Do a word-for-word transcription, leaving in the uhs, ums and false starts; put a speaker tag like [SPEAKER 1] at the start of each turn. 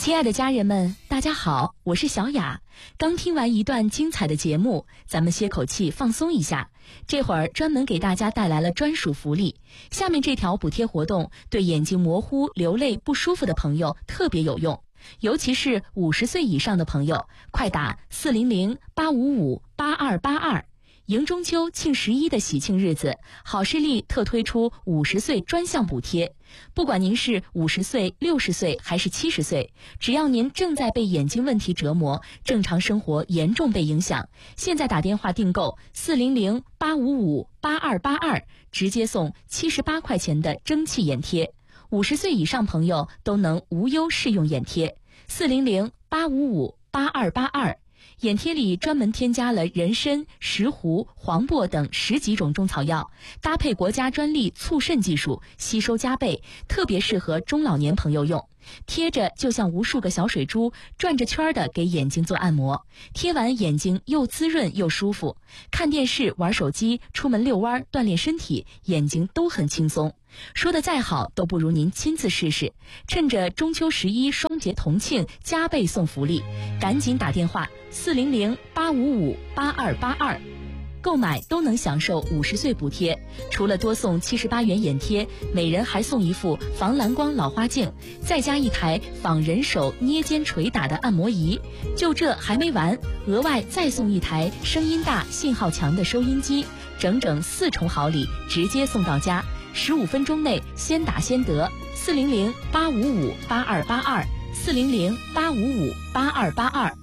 [SPEAKER 1] 亲爱的家人们，大家好，我是小雅。刚听完一段精彩的节目，咱们歇口气放松一下。这会儿专门给大家带来了专属福利。下面这条补贴活动对眼睛模糊、流泪不舒服的朋友特别有用，尤其是五十岁以上的朋友，快打四零零八五五八二八二。迎中秋、庆十一的喜庆日子，好视力特推出五十岁专项补贴。不管您是五十岁、六十岁还是七十岁，只要您正在被眼睛问题折磨，正常生活严重被影响，现在打电话订购四零零八五五八二八二，直接送七十八块钱的蒸汽眼贴。五十岁以上朋友都能无忧试用眼贴。四零零八五五八二八二。眼贴里专门添加了人参、石斛、黄柏等十几种中草药，搭配国家专利促渗技术，吸收加倍，特别适合中老年朋友用。贴着就像无数个小水珠转着圈的给眼睛做按摩，贴完眼睛又滋润又舒服。看电视、玩手机、出门遛弯、锻炼身体，眼睛都很轻松。说的再好都不如您亲自试试。趁着中秋十一双节同庆，加倍送福利，赶紧打电话四零零八五五八二八二。购买都能享受五十岁补贴，除了多送七十八元眼贴，每人还送一副防蓝光老花镜，再加一台仿人手捏肩捶打的按摩仪。就这还没完，额外再送一台声音大、信号强的收音机，整整四重好礼，直接送到家。十五分钟内先打先得，四零零八五五八二八二，四零零八五五八二八二。